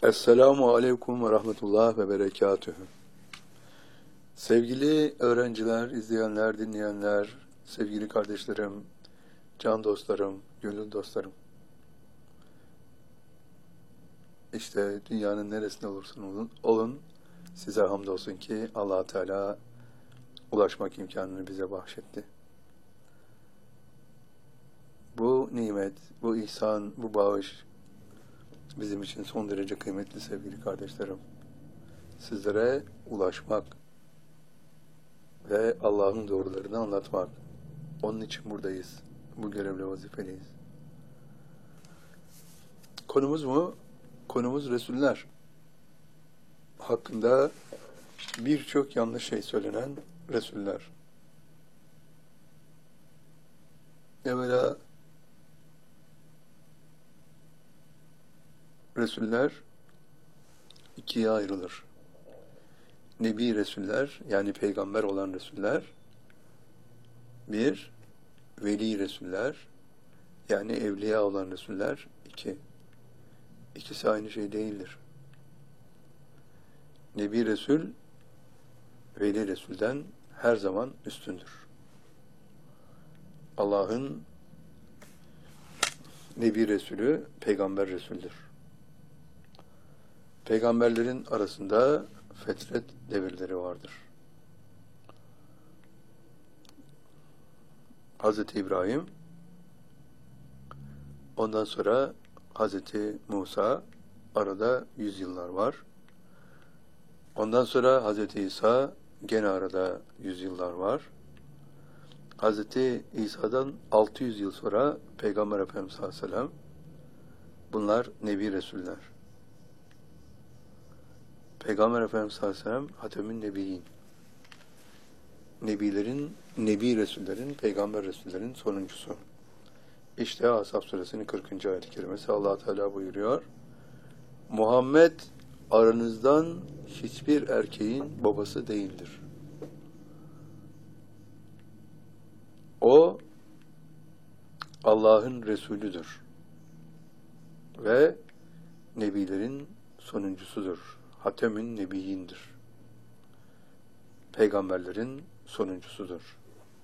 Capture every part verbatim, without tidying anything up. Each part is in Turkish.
Esselamu Aleyküm ve Rahmetullah ve Berekatühü. Sevgili öğrenciler, izleyenler, dinleyenler, sevgili kardeşlerim, can dostlarım, gönül dostlarım. İşte dünyanın neresinde olursun olun, olun size hamdolsun ki Allah Teala ulaşmak imkanını bize bahşetti. Bu nimet, bu ihsan, bu bağış bizim için son derece kıymetli sevgili kardeşlerim. Sizlere ulaşmak ve Allah'ın doğrularını anlatmak. Onun için buradayız. Bu görevle vazifeliyiz. Konumuz mu? Konumuz Resuller. Hakkında birçok yanlış şey söylenen Resuller. Evvela Resuller ikiye ayrılır. Nebi Resuller, yani peygamber olan Resuller, bir, veli Resuller, yani evliya olan Resuller, iki. İkisi aynı şey değildir. Nebi Resul, veli Resul'den her zaman üstündür. Allah'ın Nebi Resulü, peygamber Resul'dür. Peygamberlerin arasında fetret devirleri vardır. Hazreti İbrahim, ondan sonra Hazreti Musa, arada yüzyıllar var. Ondan sonra Hazreti İsa, gene arada yüzyıllar var. Hazreti İsa'dan altı yüz yıl sonra Peygamber Efendimiz sallallahu aleyhi ve sellem, bunlar Nebi Resuller. Peygamber Efendimiz sallallahu aleyhi ve sellem Hatemün Nebiyyin. Nebilerin, Nebi Resullerin, Peygamber Resullerin sonuncusu. İşte Ahzab suresinin kırkıncı ayet-i kerimesi Allah Teala buyuruyor. Muhammed aranızdan hiçbir erkeğin babası değildir. O Allah'ın Resulüdür ve Nebilerin sonuncusudur. Hatemün Nebiyyindir. Peygamberlerin sonuncusudur.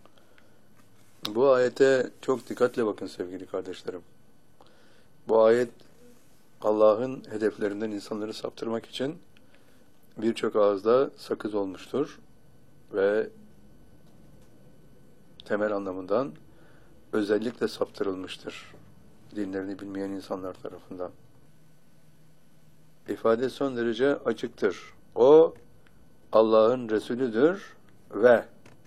Bu ayete çok dikkatle bakın sevgili kardeşlerim. Bu ayet Allah'ın hedeflerinden insanları saptırmak için birçok ağızda sakız olmuştur ve temel anlamından özellikle saptırılmıştır dinlerini bilmeyen insanlar tarafından. İfade son derece açıktır. O Allah'ın Resulüdür ve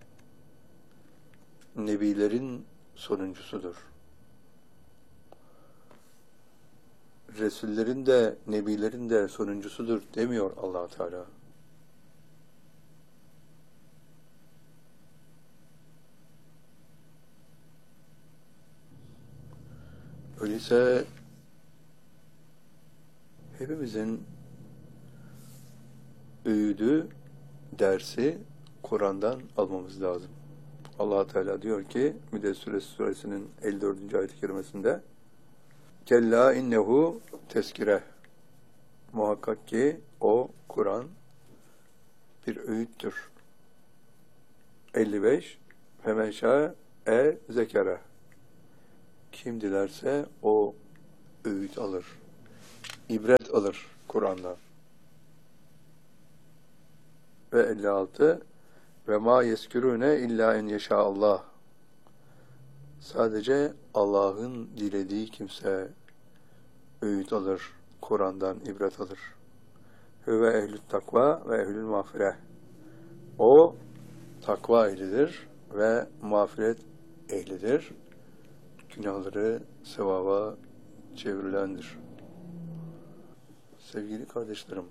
Nebilerin sonuncusudur. Resullerin de Nebilerin de sonuncusudur demiyor Allah Teala. Öyleyse hepimizin öğüdü, dersi Kur'an'dan almamız lazım. Allah Teala diyor ki Müddessir suresinin elli dördüncü ayet-i kerimesinde Kella innehu tezkire, muhakkak ki o Kur'an bir öğüttür. elli beş Femen şa'e zekere, kim dilerse o öğüt alır, ibret alır Kur'an'dan. Ve elli altı ve ma yeskürüne illa en yeşâallah, sadece Allah'ın dilediği kimse öğüt alır, Kur'an'dan ibret alır. Hüve ehlü takva ve ehlül mağfire, o takva ehlidir ve mağfiret ehlidir, günahları sevaba çevrilendir. Sevgili kardeşlerim,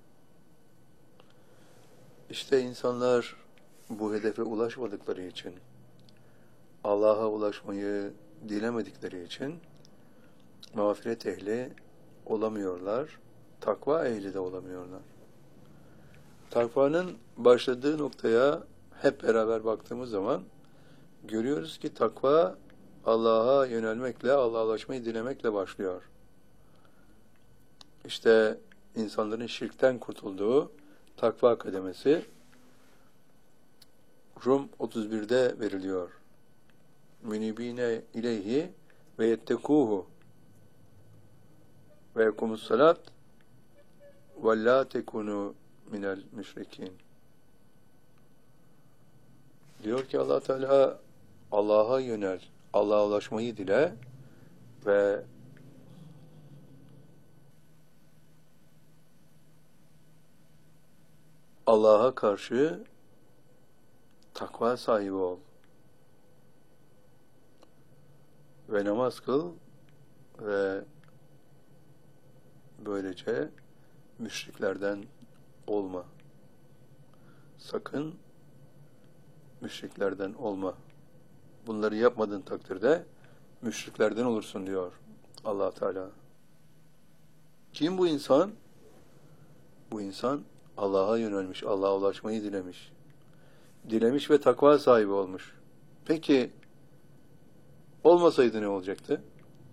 İşte insanlar bu hedefe ulaşmadıkları için, Allah'a ulaşmayı dilemedikleri için mağfiret ehli olamıyorlar, takva ehli de olamıyorlar. Takvanın başladığı noktaya hep beraber baktığımız zaman görüyoruz ki takva Allah'a yönelmekle, Allah'a ulaşmayı dilemekle başlıyor. İşte insanların şirkten kurtulduğu takva kademesi Rum otuz birde veriliyor. Münibine ileyhi ve yettekuhu ve yekumus salat ve la tekunu minel müşrikin. Diyor ki Allah Teala, Allah'a yönel, Allah'a ulaşmayı dile ve Allah'a karşı takva sahibi ol. Ve namaz kıl ve böylece müşriklerden olma. Sakın müşriklerden olma. Bunları yapmadığın takdirde müşriklerden olursun diyor Allah Teala. Kim bu insan? Bu insan Allah'a yönelmiş, Allah'a ulaşmayı dilemiş. Dilemiş ve takva sahibi olmuş. Peki olmasaydı ne olacaktı?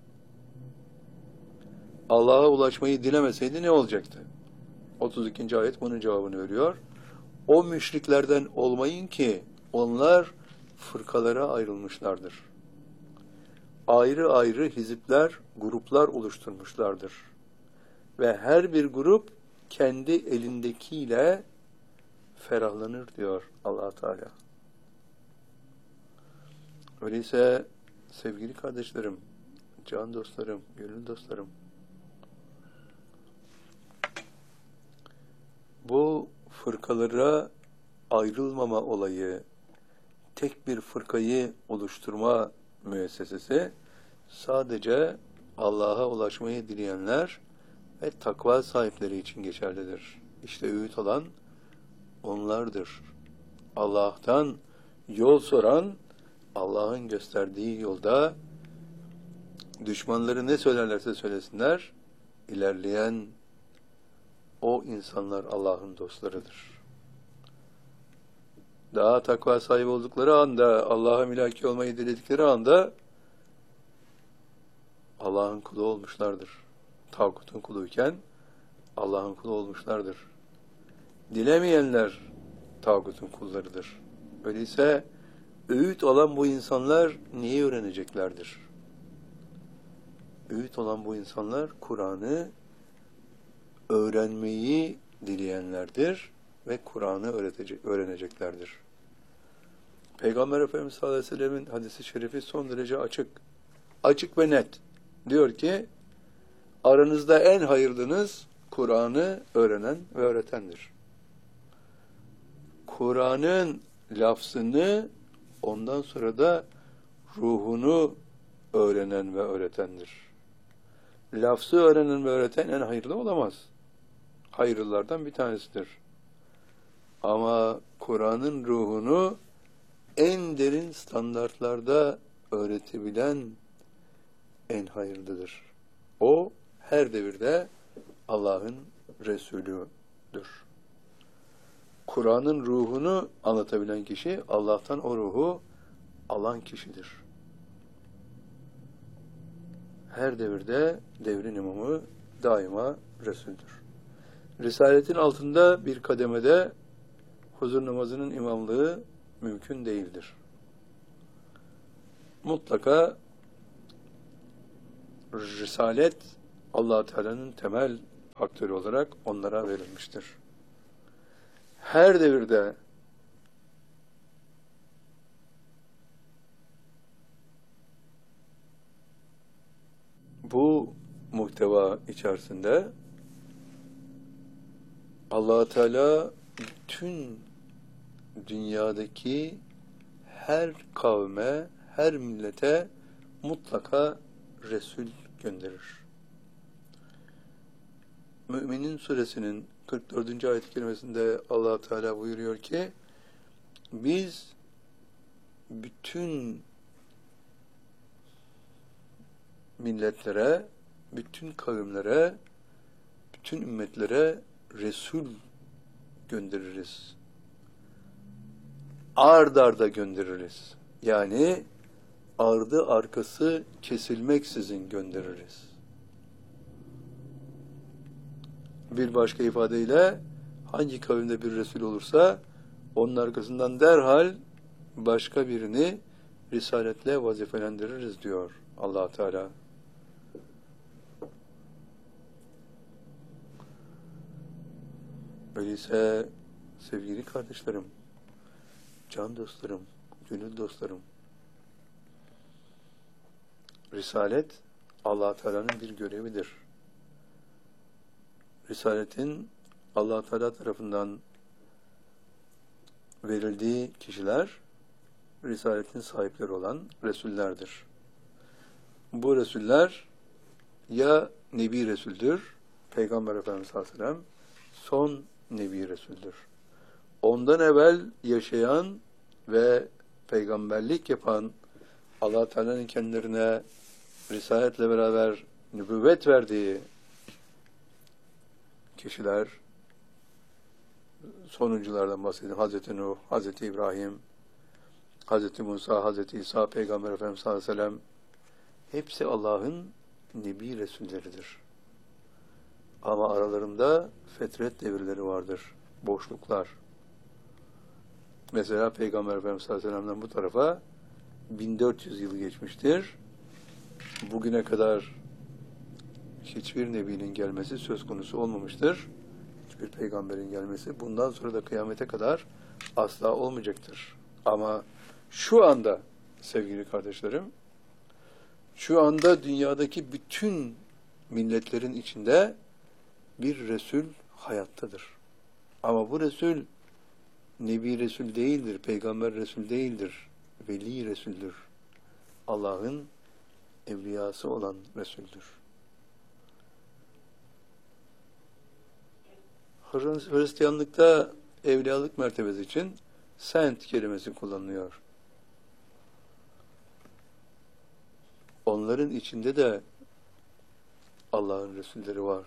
Allah'a ulaşmayı dilemeseydi ne olacaktı? otuz ikinci ayet bunun cevabını veriyor. O müşriklerden olmayın ki onlar fırkalara ayrılmışlardır. Ayrı ayrı hizipler, gruplar oluşturmuşlardır. Ve her bir grup kendi elindekiyle ferahlanır diyor Allah Teala. Öyleyse sevgili kardeşlerim, can dostlarım, gönül dostlarım, bu fırkalara ayrılmama olayı, tek bir fırkayı oluşturma müessesesi sadece Allah'a ulaşmayı dileyenler ve takva sahipleri için geçerlidir. İşte öğüt alan onlardır. Allah'tan yol soran, Allah'ın gösterdiği yolda düşmanları ne söylerlerse söylesinler, ilerleyen o insanlar Allah'ın dostlarıdır. Daha takva sahibi oldukları anda, Allah'a mülaki olmayı diledikleri anda Allah'ın kulu olmuşlardır. Tağutun kuluyken Allah'ın kulu olmuşlardır. Dilemeyenler tağutun kullarıdır. Öyleyse öğüt olan bu insanlar neyi öğreneceklerdir? Öğüt olan bu insanlar Kur'an'ı öğrenmeyi dileyenlerdir ve Kur'an'ı öğretecek, öğreneceklerdir. Peygamber Efendimiz sallallahu aleyhi ve sellemin hadisi şerifi son derece açık. Açık ve net. Diyor ki, aranızda en hayırlınız Kur'an'ı öğrenen ve öğretendir. Kur'an'ın lafzını, ondan sonra da ruhunu öğrenen ve öğretendir. Lafzı öğrenen ve öğreten en hayırlı olamaz. Hayırlılardan bir tanesidir. Ama Kur'an'ın ruhunu en derin standartlarda öğretebilen en hayırlıdır. O her devirde Allah'ın Resulüdür. Kur'an'ın ruhunu anlatabilen kişi Allah'tan o ruhu alan kişidir. Her devirde devrin imamı daima Resul'dür. Risaletin altında bir kademede huzur namazının imamlığı mümkün değildir. Mutlaka Risalet Allah Teala'nın temel faktörü olarak onlara verilmiştir. Her devirde bu muhteva içerisinde Allah Teala bütün dünyadaki her kavme, her millete mutlaka Resul gönderir. Müminin suresinin kırk dördüncü ayet-i kerimesinde Allah Teala buyuruyor ki, biz bütün milletlere, bütün kavimlere, bütün ümmetlere Resul göndeririz. Ard arda göndeririz. Yani ardı arkası kesilmeksizin göndeririz. Bir başka ifadeyle hangi kavimde bir Resul olursa onun arkasından derhal başka birini risaletle vazifelendiririz diyor Allah Teala. Öyleyse sevgili kardeşlerim, can dostlarım, gönül dostlarım, Risalet Allah Teala'nın bir görevidir. Risaletin Allah Teala tarafından verildiği kişiler Risaletin sahipleri olan Resullerdir. Bu Resuller ya Nebi Resul'dür, Peygamber Efendimiz sallallahu aleyhi ve sellem son Nebi Resul'dür. Ondan evvel yaşayan ve peygamberlik yapan, Allah Teala'nın kendilerine Risaletle beraber nübüvvet verdiği kişiler, sonunculardan bahsedelim. Hazreti Nuh, Hazreti İbrahim, Hazreti Musa, Hazreti İsa, Peygamber Efendimiz sallallahu aleyhi ve sellem hepsi Allah'ın Nebi Resulleridir. Ama aralarında fetret devirleri vardır, boşluklar. Mesela Peygamber Efendimiz sallallahu aleyhi ve sellem'den bu tarafa bin dört yüz yıl geçmiştir. Bugüne kadar hiçbir nebinin gelmesi söz konusu olmamıştır. Hiçbir peygamberin gelmesi bundan sonra da kıyamete kadar asla olmayacaktır. Ama şu anda sevgili kardeşlerim, şu anda dünyadaki bütün milletlerin içinde bir Resul hayattadır. Ama bu Resul Nebi Resul değildir, Peygamber Resul değildir, Veli Resul'dür. Allah'ın evliyası olan Resul'dür. Hristiyanlıkta evliyalık mertebesi için saint kelimesi kullanılıyor. Onların içinde de Allah'ın Resulleri var.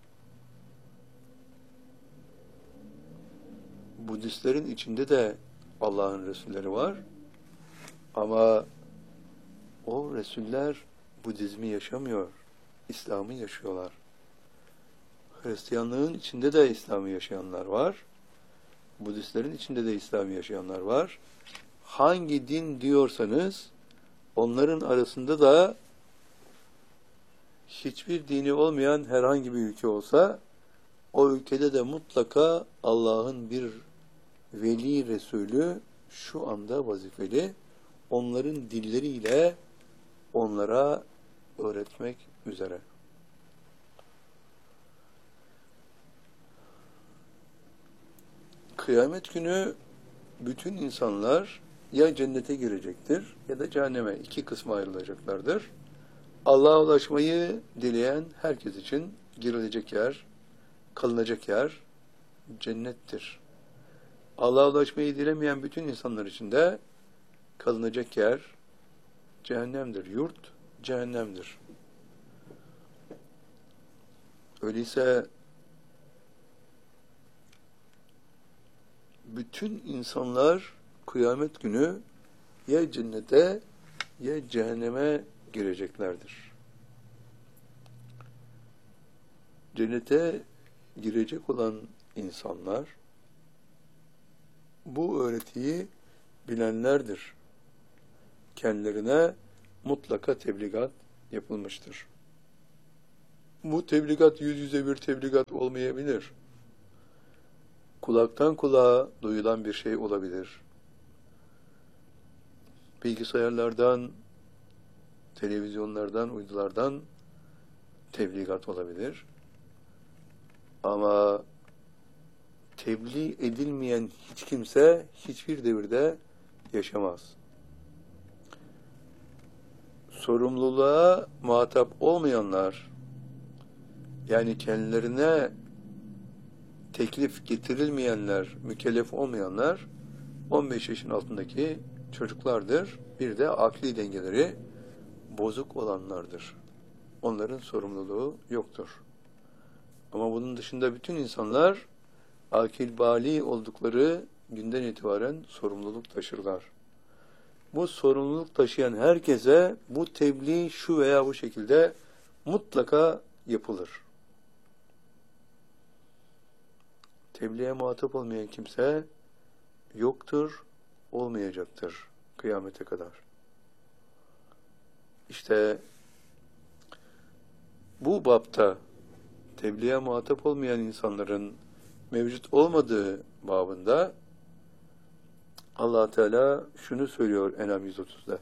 Budistlerin içinde de Allah'ın Resulleri var. Ama o Resuller Budizmi yaşamıyor. İslam'ı yaşıyorlar. Hristiyanlığın içinde de İslam'ı yaşayanlar var. Budistlerin içinde de İslam'ı yaşayanlar var. Hangi din diyorsanız onların arasında da hiçbir dini olmayan herhangi bir ülke olsa o ülkede de mutlaka Allah'ın bir veli Resulü şu anda vazifeli. Onların dilleriyle onlara öğretmek üzere. Kıyamet günü bütün insanlar ya cennete girecektir ya da cehenneme, iki kısma ayrılacaklardır. Allah'a ulaşmayı dileyen herkes için girilecek yer, kalınacak yer cennettir. Allah'a ulaşmayı dilemeyen bütün insanlar için de kalınacak yer cehennemdir. Yurt cehennemdir. Öyleyse bütün insanlar kıyamet günü ya cennete ya cehenneme gireceklerdir. Cennete girecek olan insanlar bu öğretiyi bilenlerdir. Kendilerine mutlaka tebligat yapılmıştır. Bu tebligat yüz yüze bir tebligat olmayabilir. Kulaktan kulağa duyulan bir şey olabilir. Bilgisayarlardan, televizyonlardan, uydulardan tebligat olabilir. Ama tebliğ edilmeyen hiç kimse hiçbir devirde yaşamaz. Sorumluluğa muhatap olmayanlar, yani kendilerine teklif getirilmeyenler, mükellef olmayanlar on beş yaşın altındaki çocuklardır. Bir de akli dengeleri bozuk olanlardır. Onların sorumluluğu yoktur. Ama bunun dışında bütün insanlar akil bali oldukları günden itibaren sorumluluk taşırlar. Bu sorumluluk taşıyan herkese bu tebliğ şu veya bu şekilde mutlaka yapılır. tebliğe muhatap olmayan kimse yoktur, olmayacaktır kıyamete kadar. İşte bu bapta tebliğe muhatap olmayan insanların mevcut olmadığı babında Allah Teala şunu söylüyor En'am yüz otuzda.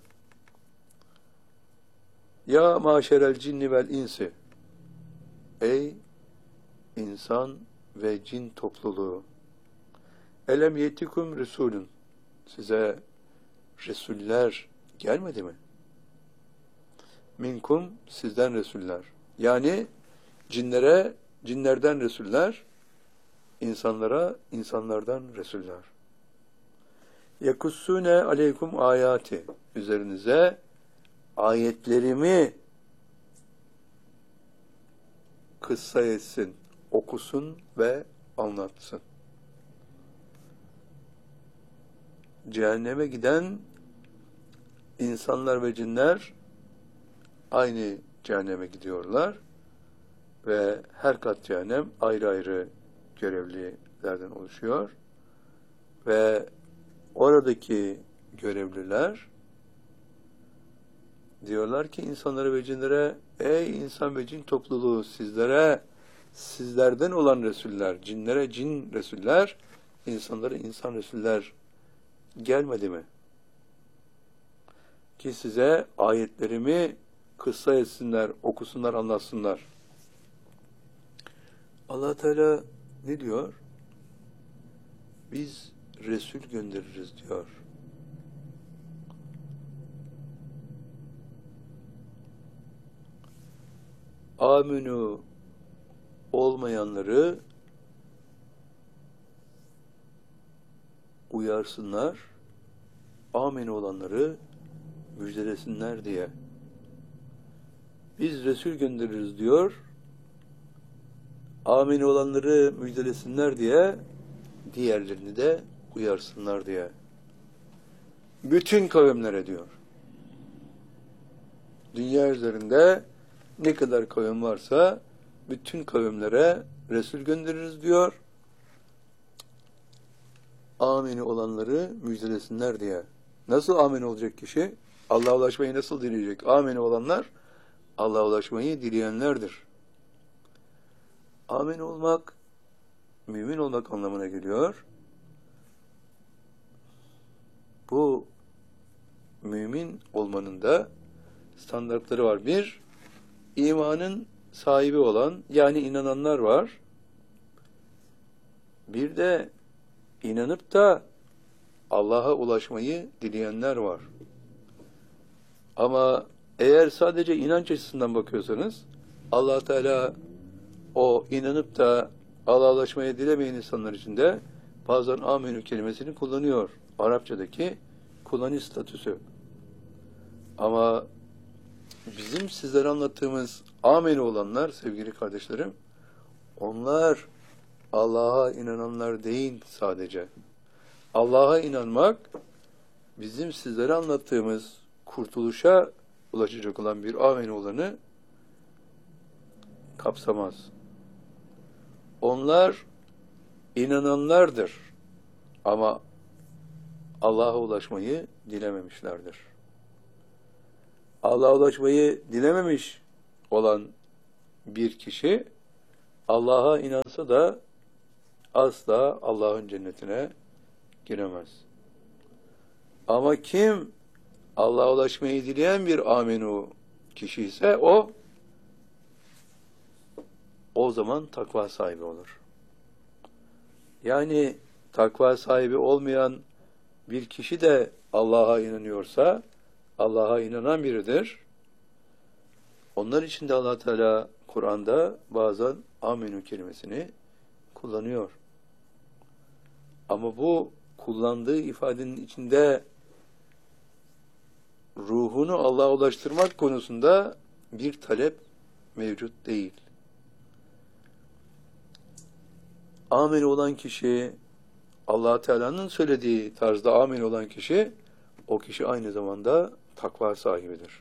Ya maşerel cinni vel insi, ey insan ve cin topluluğu, elem yetikum resulün, size resuller gelmedi mi? Minkum, sizden resuller. Yani cinlere, cinlerden resuller, insanlara, insanlardan resuller. Yekussune aleykum ayati, üzerinize ayetlerimi kıssa etsin, okusun ve anlatsın. Cehenneme giden insanlar ve cinler aynı cehenneme gidiyorlar ve her kat cehennem ayrı ayrı görevlilerden oluşuyor ve oradaki görevliler diyorlar ki insanlara ve cinlere, ey insan ve cin topluluğu, sizlere sizlerden olan resuller, cinlere cin resuller, insanlara insan resuller gelmedi mi? Ki size ayetlerimi kıssa etsinler, okusunlar, anlatsınlar. Allah Teala ne diyor? Biz Resul göndeririz diyor. Aminu olmayanları uyarsınlar, amin olanları müjdelesinler diye. Biz Resul göndeririz diyor, amin olanları müjdelesinler diye, diğerlerini de uyarsınlar diye. Bütün kavimlere diyor. Dünya üzerinde ne kadar kavim varsa bütün kavimlere Resul göndeririz diyor. Amin olanları müjdelesinler diye. Nasıl amin olacak kişi? Allah'a ulaşmayı nasıl dileyecek? Amin olanlar Allah'a ulaşmayı dileyenlerdir. Amin olmak, mümin olmak anlamına geliyor. Bu mümin olmanın da standartları var. Bir, imanın sahibi olan, yani inananlar var. Bir de inanıp da Allah'a ulaşmayı dileyenler var. Ama eğer sadece inanç açısından bakıyorsanız, Allah Teala o inanıp da Allah'a ulaşmayı dilemeyen insanlar için de bazen amenü kelimesini kullanıyor. Arapçadaki kullanış statüsü. Ama bizim sizlere anlattığımız amenü olanlar, sevgili kardeşlerim, onlar Allah'a inananlar değil sadece. Allah'a inanmak, bizim sizlere anlattığımız kurtuluşa ulaşacak olan bir amenü olanı kapsamaz. Onlar inananlardır ama Allah'a ulaşmayı dilememişlerdir. Allah'a ulaşmayı dilememiş olan bir kişi Allah'a inansa da asla Allah'ın cennetine giremez. Ama kim Allah'a ulaşmayı dileyen bir amenu kişi ise o o zaman takva sahibi olur. Yani takva sahibi olmayan bir kişi de Allah'a inanıyorsa Allah'a inanan biridir. Onlar için de Allah Teala Kur'an'da bazen aminu kelimesini kullanıyor. Ama bu kullandığı ifadenin içinde ruhunu Allah'a ulaştırmak konusunda bir talep mevcut değil. Amin olan kişi, Allah Teala'nın söylediği tarzda amin olan kişi, o kişi aynı zamanda takva sahibidir.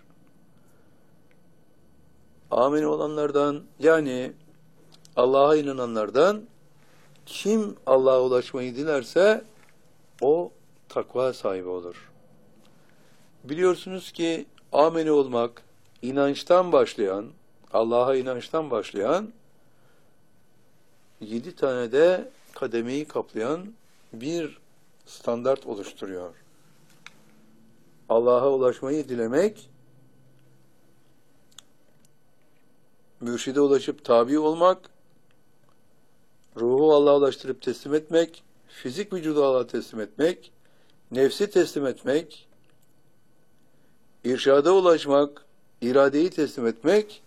Amin olanlardan, yani Allah'a inananlardan Kim Allah'a ulaşmayı dilerse o takva sahibi olur. Biliyorsunuz ki amene olmak, inançtan başlayan, Allah'a inançtan başlayan, yedi tane de kademeyi kaplayan bir standart oluşturuyor. Allah'a ulaşmayı dilemek, mürşide ulaşıp tabi olmak, ruhu Allah'a ulaştırıp teslim etmek, fizik vücudu Allah'a teslim etmek, nefsi teslim etmek, irşada ulaşmak, iradeyi teslim etmek,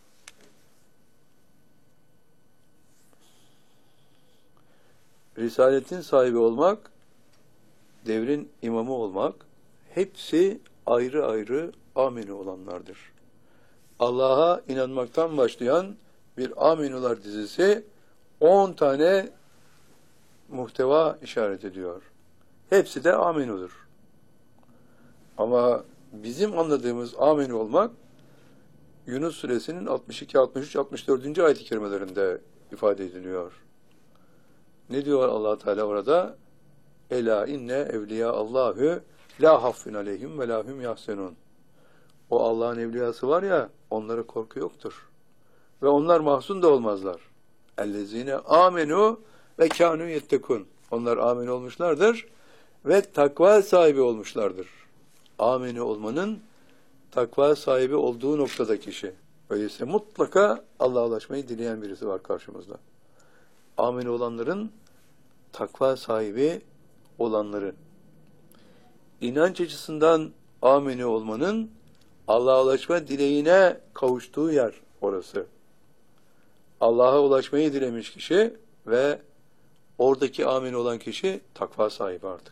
risaletin sahibi olmak, devrin imamı olmak, hepsi ayrı ayrı amini olanlardır. Allah'a inanmaktan başlayan bir aminular dizisi on tane muhteva işaret ediyor. Hepsi de aminudur. Ama bizim anladığımız amin olmak Yunus suresinin altmış iki, altmış üç, altmış dördüncü ayet-i kerimelerinde ifade ediliyor. Ne diyor Allah Teala orada? Ela inne evliya Allahü la haffun aleyhim ve la hum yahsenun. O Allah'ın evliyası var ya, onlara korku yoktur. Ve onlar mahzun da olmazlar. Ellezine amenu ve kânû yettekûn. Onlar amin olmuşlardır ve takva sahibi olmuşlardır. Amini olmanın takva sahibi olduğu noktada kişi. Öyleyse mutlaka Allah'a ulaşmayı dileyen birisi var karşımızda. Amini olanların takva sahibi olanları. İnanç açısından amini olmanın Allah'a ulaşma dileğine kavuştuğu yer orası. Allah'a ulaşmayı dilemiş kişi ve oradaki amin olan kişi takva sahibi artık.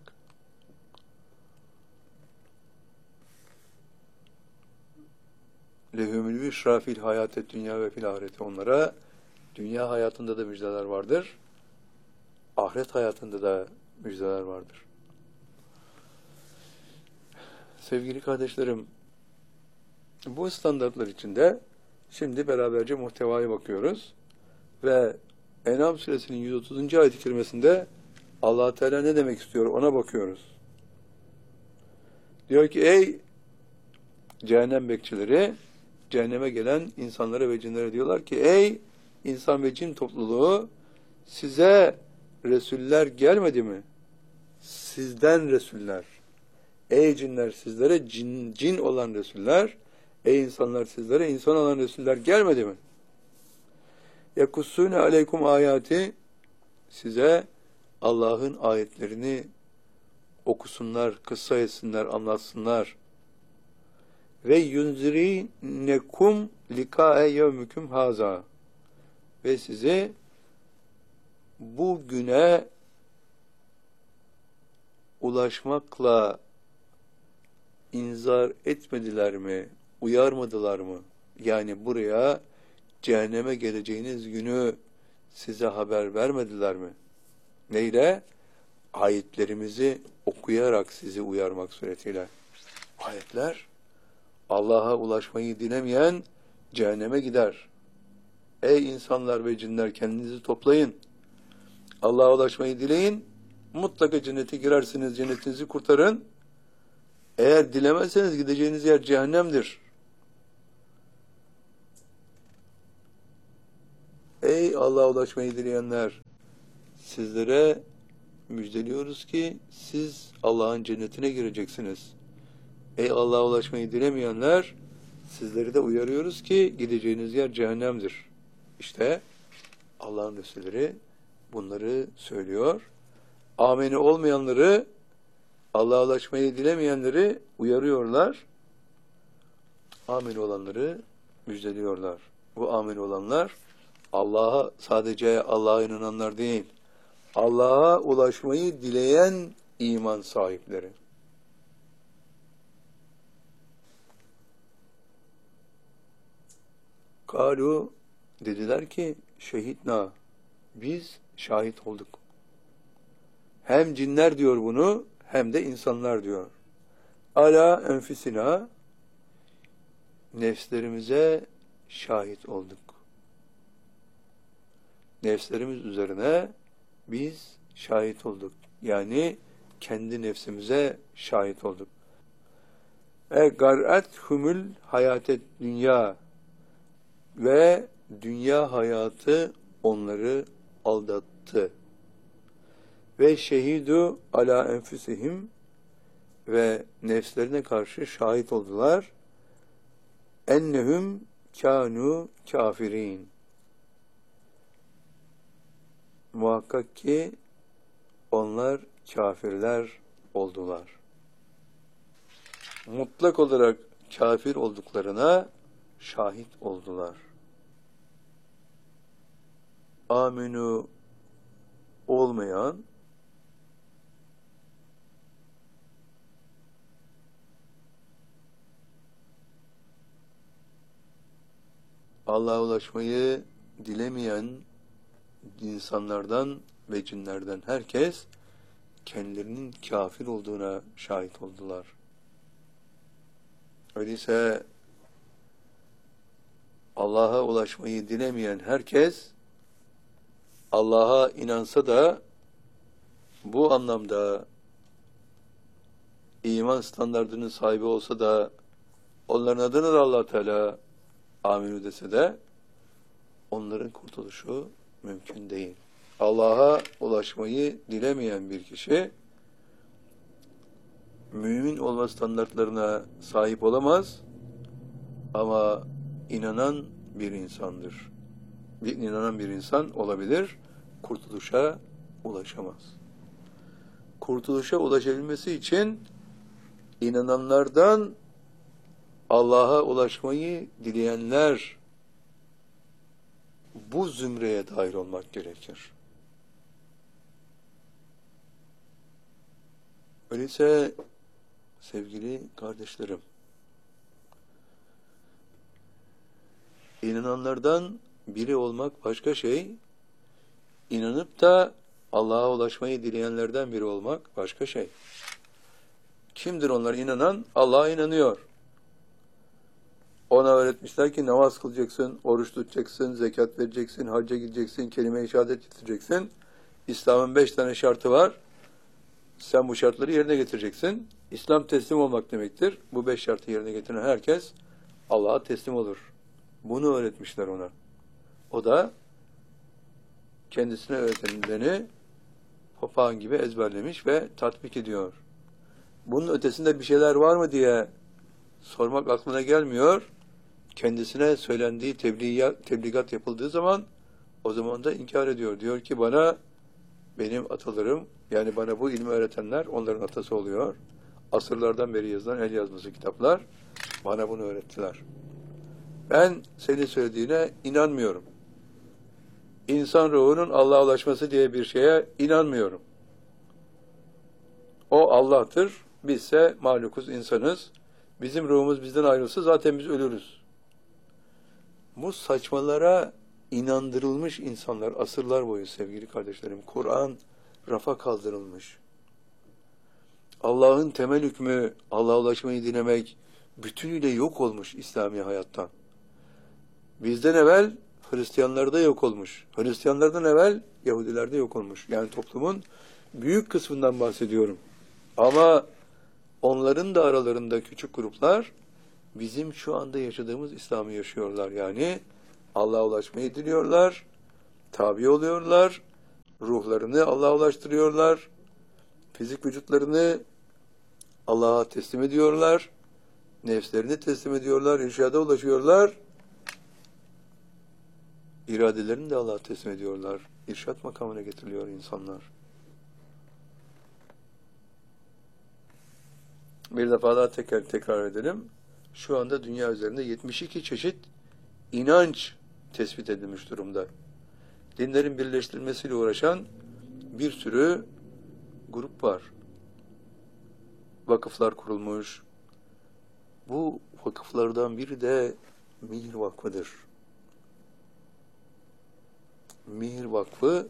Lehumül büşra fil hayâtet dünya ve fil ahireti. Onlara dünya hayatında da müjdeler vardır. Ahiret hayatında da müjdeler vardır. Sevgili kardeşlerim, bu standartlar içinde şimdi beraberce muhtevaya bakıyoruz ve En'am suresinin yüz otuzuncu ayet-i kerimesinde Allah Teala ne demek istiyor ona bakıyoruz. Diyor ki ey cehennem bekçileri, cehenneme gelen insanlara ve cinlere diyorlar ki ey insan ve cin topluluğu, size Resuller gelmedi mi? Sizden Resuller. Ey cinler, sizlere cin, cin olan Resuller, ey insanlar, sizlere insan olan Resuller gelmedi mi? Yekussûne aleykum ayati, size Allah'ın ayetlerini okusunlar, kıssa etsinler, anlatsınlar. Ve yunzirinekum likâe yevmüküm haza, ve sizi bu güne ulaşmakla inzar etmediler mi, uyarmadılar mı? Yani buraya cehenneme geleceğiniz günü size haber vermediler mi? Neyle? Ayetlerimizi okuyarak sizi uyarmak suretiyle. Ayetler, Allah'a ulaşmayı dilemeyen cehenneme gider. Ey insanlar ve cinler, kendinizi toplayın. Allah'a ulaşmayı dileyin. Mutlaka cennete girersiniz, cennetinizi kurtarın. Eğer dilemezseniz gideceğiniz yer cehennemdir. Ey Allah'a ulaşmayı dileyenler, sizlere müjdeliyoruz ki siz Allah'ın cennetine gireceksiniz. Ey Allah'a ulaşmayı dilemeyenler, sizleri de uyarıyoruz ki gideceğiniz yer cehennemdir. İşte Allah'ın Resulleri bunları söylüyor. Ameni olmayanları, Allah'a ulaşmayı dilemeyenleri uyarıyorlar. Ameni olanları müjdeliyorlar. Bu ameni olanlar Allah'a, sadece Allah'a inananlar değil, Allah'a ulaşmayı dileyen iman sahipleri. Kalu, dediler ki şehitna, biz şahit olduk. Hem cinler diyor bunu, hem de insanlar diyor. Ala enfisina, nefslerimize şahit olduk. Nefslerimiz üzerine biz şahit olduk. Yani kendi nefsimize şahit olduk. E gar'ethumul hayatet dünya ve dünya hayatı onları aldattı. Ve şehidu ala enfusihim ve nefslerine karşı şahit oldular. Ennehum kânû kâfirin. Muhakkak ki onlar kafirler oldular. Mutlak olarak kafir olduklarına şahit oldular. Aminu olmayan, Allah'a ulaşmayı dilemeyen insanlardan ve cinlerden herkes kendilerinin kafir olduğuna şahit oldular. Öyleyse Allah'a ulaşmayı dilemeyen herkes Allah'a inansa da bu anlamda iman standardının sahibi olsa da onların adına da Allah Teala aminu dese de onların kurtuluşu mümkün değil. Allah'a ulaşmayı dilemeyen bir kişi mümin olma standartlarına sahip olamaz ama inanan bir insandır. Bir inanan bir insan olabilir, kurtuluşa ulaşamaz. Kurtuluşa ulaşabilmesi için inananlardan Allah'a ulaşmayı dileyenler bu zümreye dahil olmak gerekir. Öyleyse sevgili kardeşlerim, inananlardan biri olmak başka şey, inanıp da Allah'a ulaşmayı dileyenlerden biri olmak başka şey. Kimdir onlar inanan? Allah'a inanıyor. Ona öğretmişler ki namaz kılacaksın, oruç tutacaksın, zekat vereceksin, hacca gideceksin, kelime-i şehadet getireceksin. İslam'ın beş tane şartı var. Sen bu şartları yerine getireceksin. İslam teslim olmak demektir. Bu beş şartı yerine getiren herkes Allah'a teslim olur. Bunu öğretmişler ona. O da kendisine öğretileni papağan gibi ezberlemiş ve tatbik ediyor. Bunun ötesinde bir şeyler var mı diye sormak aklına gelmiyor. Kendisine söylendiği tebligat, tebligat yapıldığı zaman o zaman da inkar ediyor. Diyor ki bana benim atalarım, yani bana bu ilmi öğretenler onların atası oluyor. Asırlardan beri yazılan el yazması kitaplar bana bunu öğrettiler. Ben senin söylediğine inanmıyorum. İnsan ruhunun Allah'a ulaşması diye bir şeye inanmıyorum. O Allah'tır. Bizse mahlukuz, insanız. Bizim ruhumuz bizden ayrılsa zaten biz ölürüz. Bu saçmalara inandırılmış insanlar asırlar boyu sevgili kardeşlerim. Kur'an rafa kaldırılmış. Allah'ın temel hükmü Allah'a ulaşmayı dilemek bütünüyle yok olmuş İslami hayattan. Bizden evvel Hristiyanlarda yok olmuş. Hristiyanlardan evvel Yahudilerde yok olmuş. Yani toplumun büyük kısmından bahsediyorum. Ama onların da aralarında küçük gruplar bizim şu anda yaşadığımız İslam'ı yaşıyorlar. Yani Allah'a ulaşmayı diliyorlar, tabi oluyorlar, ruhlarını Allah'a ulaştırıyorlar, fizik vücutlarını Allah'a teslim ediyorlar, nefslerini teslim ediyorlar, irşada ulaşıyorlar, iradelerini de Allah'a teslim ediyorlar. İrşad makamına getiriliyor insanlar. Bir defa daha tekrar, tekrar edelim. Şu anda dünya üzerinde yetmiş iki çeşit inanç tespit edilmiş durumda. Dinlerin birleştirilmesiyle uğraşan bir sürü grup var. Vakıflar kurulmuş. Bu vakıflardan biri de Mihir Vakfı'dır. Mihir Vakfı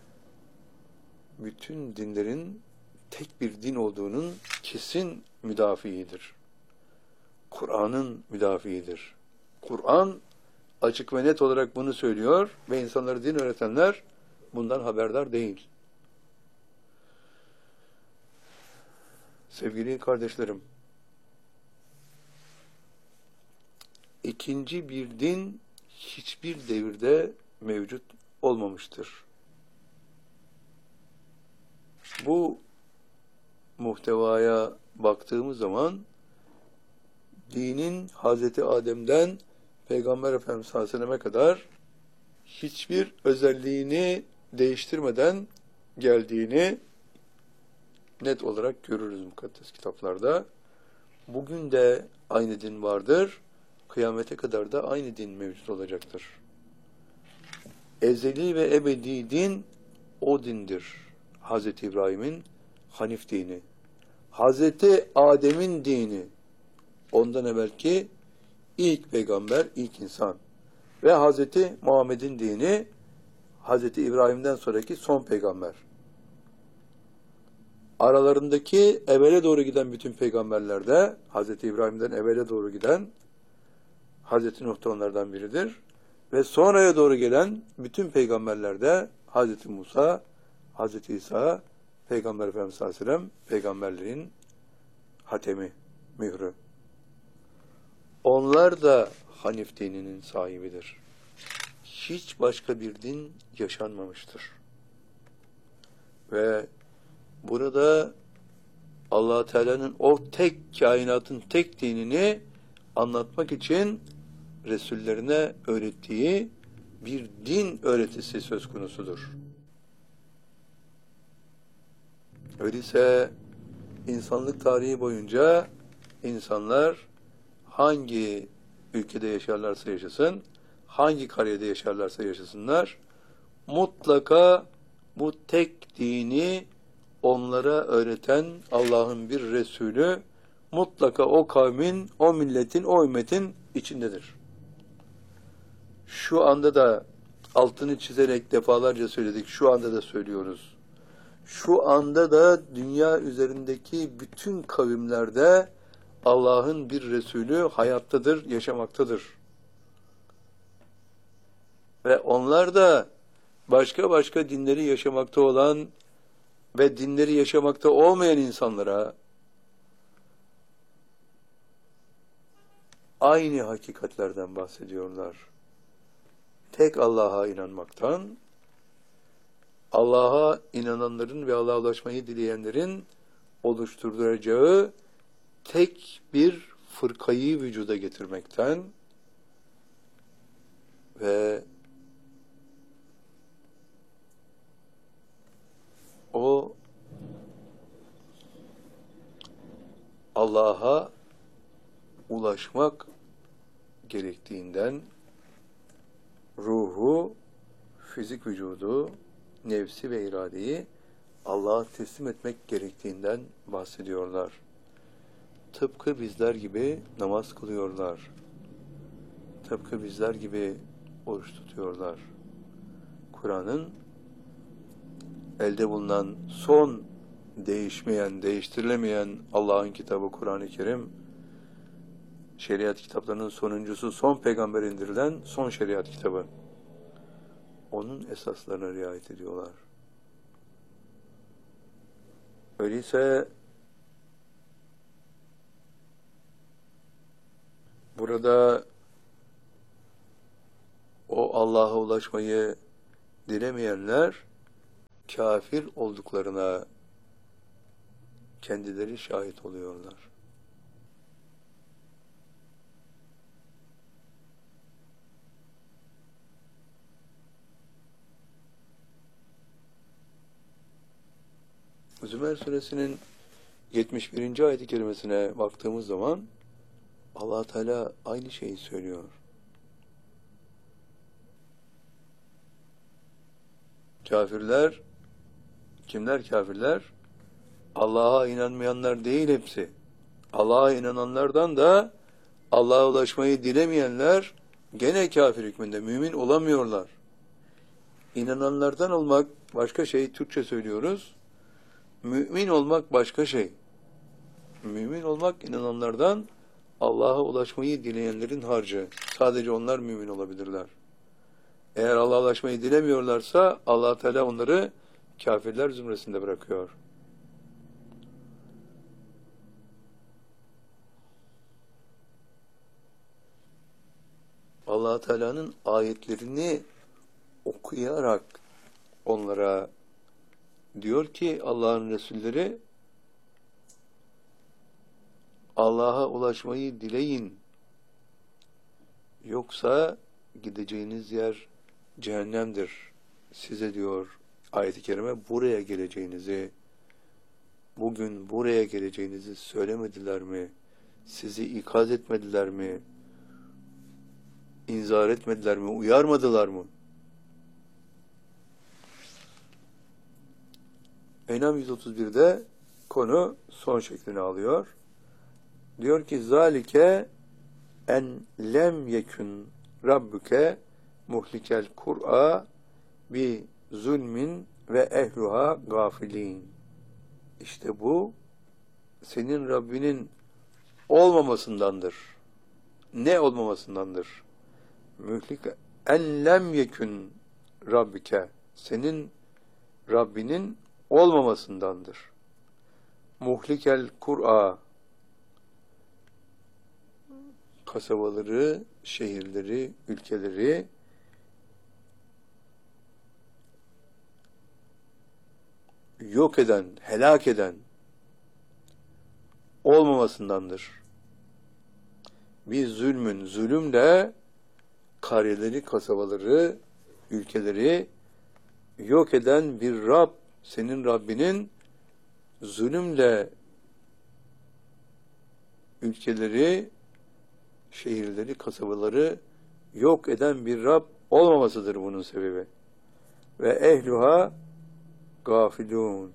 bütün dinlerin tek bir din olduğunun kesin müdafiidir. Kur'an'ın müdafiidir. Kur'an açık ve net olarak bunu söylüyor ve insanları din öğretenler bundan haberdar değil. Sevgili kardeşlerim, ikinci bir din hiçbir devirde mevcut olmamıştır. Bu muhtevaya baktığımız zaman dinin Hazreti Adem'den Peygamber Efendimiz sallallahu aleyhi ve selleme kadar hiçbir özelliğini değiştirmeden geldiğini net olarak görürüz mukaddes kitaplarda. Bugün de aynı din vardır. Kıyamete kadar da aynı din mevcut olacaktır. Ezeli ve ebedi din o dindir. Hazreti İbrahim'in Hanif dini. Hazreti Adem'in dini. Ondan evvelki ilk peygamber, ilk insan. Ve Hazreti Muhammed'in dini Hazreti İbrahim'den sonraki son peygamber. Aralarındaki evvele doğru giden bütün peygamberlerde Hazreti İbrahim'den evvele doğru giden Hazreti Nuh da onlardan biridir. Ve sonraya doğru gelen bütün peygamberlerde Hazreti Musa, Hazreti İsa, Peygamber Efendimiz sallallahu aleyhi ve sellem peygamberlerin hatemi, mührü. Onlar da Hanif dininin sahibidir. Hiç başka bir din yaşanmamıştır. Ve burada Allah Teala'nın o tek kainatın tek dinini anlatmak için Resullerine öğrettiği bir din öğretisi söz konusudur. Öyleyse insanlık tarihi boyunca insanlar hangi ülkede yaşarlarsa yaşasın, hangi kariyede yaşarlarsa yaşasınlar, mutlaka bu tek dini onlara öğreten Allah'ın bir Resulü mutlaka o kavmin, o milletin, o ümmetin içindedir. Şu anda da altını çizerek defalarca söyledik, şu anda da söylüyoruz. Şu anda da dünya üzerindeki bütün kavimlerde Allah'ın bir Resulü hayattadır, yaşamaktadır. Ve onlar da başka başka dinleri yaşamakta olan ve dinleri yaşamakta olmayan insanlara aynı hakikatlerden bahsediyorlar. Tek Allah'a inanmaktan, Allah'a inananların ve Allah'a ulaşmayı dileyenlerin oluşturacağı tek bir fırkayı vücuda getirmekten ve o Allah'a ulaşmak gerektiğinden ruhu, fizik vücudu, nefsi ve iradeyi Allah'a teslim etmek gerektiğinden bahsediyorlar. Tıpkı bizler gibi namaz kılıyorlar. Tıpkı bizler gibi oruç tutuyorlar. Kur'an'ın elde bulunan son değişmeyen, değiştirilemeyen Allah'ın kitabı Kur'an-ı Kerim, şeriat kitaplarının sonuncusu, son peygamber indirilen son şeriat kitabı. Onun esaslarına riayet ediyorlar. Öyleyse burada o Allah'a ulaşmayı dilemeyenler kafir olduklarına kendileri şahit oluyorlar. Zümer suresinin yetmiş birinci ayet-i kerimesine baktığımız zaman Allah Teala aynı şeyi söylüyor. Kafirler, kimler kafirler? Allah'a inanmayanlar değil hepsi. Allah'a inananlardan da Allah'a ulaşmayı dilemeyenler gene kafir hükmünde, mümin olamıyorlar. İnananlardan olmak başka şey, Türkçe söylüyoruz. Mümin olmak başka şey. Mümin olmak inananlardan, Allah'a ulaşmayı dileyenlerin harcı. Sadece onlar mümin olabilirler. Eğer Allah'a ulaşmayı dilemiyorlarsa Allah Teala onları kafirler zümresinde bırakıyor. Allah Teala'nın ayetlerini okuyarak onlara diyor ki Allah'ın Resulleri, Allah'a ulaşmayı dileyin. Yoksa gideceğiniz yer cehennemdir. Size diyor ayet-i kerime, buraya geleceğinizi, bugün buraya geleceğinizi söylemediler mi? Sizi ikaz etmediler mi? İnzar etmediler mi? Uyarmadılar mı? En'am yüz otuz bir'de konu son şeklini alıyor. Diyor ki zalike en lem yekun rabbuke muhlikel kur'a bi zulmin ve ehluha gafilin. İşte bu senin Rabbinin olmamasındandır. Ne olmamasındandır? Muhlik en lem yekun rabbike, senin Rabbinin olmamasındandır. Muhlikel kur'a, kasabaları, şehirleri, ülkeleri yok eden, helak eden olmamasındandır. Bir zulmün, zulümle kariyeleri, kasabaları, ülkeleri yok eden bir Rab, senin Rabbinin zulümle ülkeleri, şehirleri, kasabaları yok eden bir Rab olmamasıdır bunun sebebi. Ve ehluha gafilun.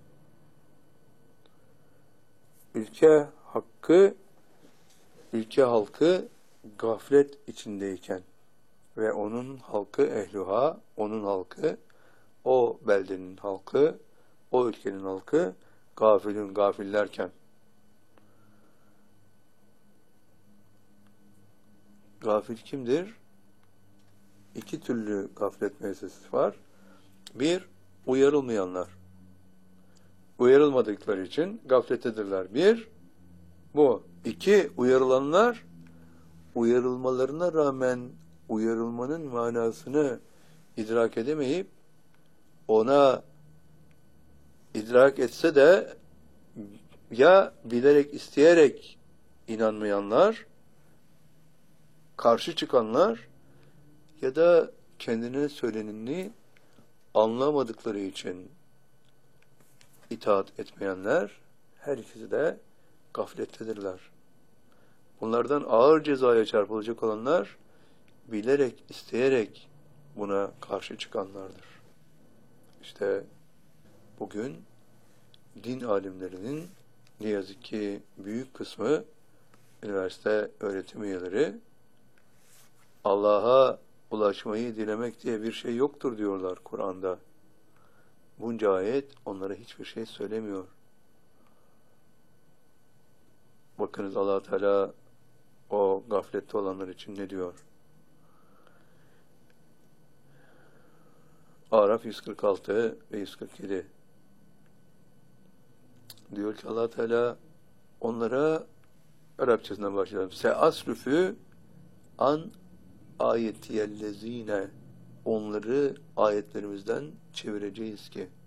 Ülke hakkı, ülke halkı gaflet içindeyken ve onun halkı ehluha, onun halkı, o beldenin halkı, o ülkenin halkı gafilun, gafillerken. Gafil kimdir? İki türlü gaflet mevzesi var. Bir, uyarılmayanlar. Uyarılmadıkları için gaflettedirler. Bir, bu. İki, uyarılanlar, uyarılmalarına rağmen uyarılmanın manasını idrak edemeyip, ona idrak etse de ya bilerek, isteyerek inanmayanlar, karşı çıkanlar ya da kendine söyleneni anlamadıkları için itaat etmeyenler, her ikisi de gaflettedirler. Bunlardan ağır cezaya çarpılacak olanlar, bilerek, isteyerek buna karşı çıkanlardır. İşte bugün din alimlerinin ne yazık ki büyük kısmı, üniversite öğretim üyeleri, Allah'a ulaşmayı dilemek diye bir şey yoktur diyorlar Kur'an'da. Bunca ayet onlara hiçbir şey söylemiyor. Bakınız Allah Teala o gaflette olanlar için ne diyor? Araf yüz kırk altı ve yüz kırk yedi. Diyor ki Allah Teala onlara, Arapçasından başlayalım. Seasrüfü an ayetiyellezine, onları ayetlerimizden çevireceğiz ki